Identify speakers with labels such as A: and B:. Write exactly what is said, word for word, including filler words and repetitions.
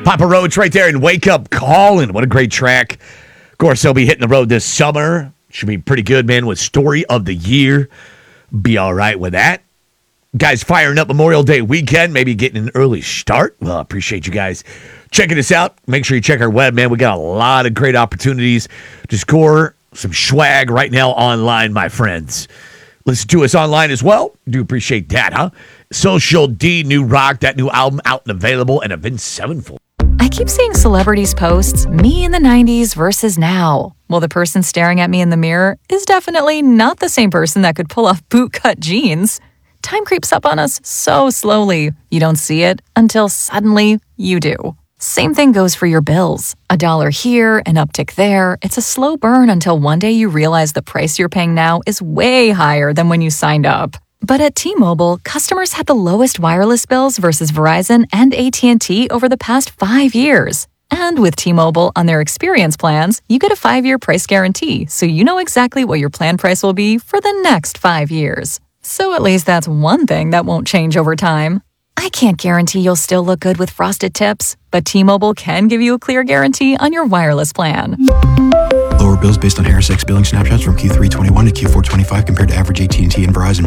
A: Papa Roach right there and Wake Up Callin'. What a great track. Of course, they'll be hitting the road this summer. Should be pretty good, man, with Story of the Year. Be all right with that. Guys firing up Memorial Day weekend, maybe getting an early start. Well, I appreciate you guys checking us out. Make sure you check our web, man. We got a lot of great opportunities to score some swag right now online, my friends. Listen to us online as well. Do appreciate that, huh? Social D, New Rock, that new album out and available, and Avenged Sevenfold.
B: I keep seeing celebrities post me in the nineties versus now. Well, the person staring at me in the mirror is definitely not the same person that could pull off bootcut jeans. Time creeps up on us so slowly. You don't see it until suddenly you do. Same thing goes for your bills. A dollar here, an uptick there. It's a slow burn until one day you realize the price you're paying now is way higher than when you signed up. But at T-Mobile, customers had the lowest wireless bills versus Verizon and A T and T over the past five years. And with T-Mobile on their experience plans, you get a five-year price guarantee, so you know exactly what your plan price will be for the next five years. So at least that's one thing that won't change over time. I can't guarantee you'll still look good with frosted tips, but T-Mobile can give you a clear guarantee on your wireless plan.
C: Lower bills based on Harris X billing snapshots from Q three twenty-one to Q four twenty-five compared to average A T and T and Verizon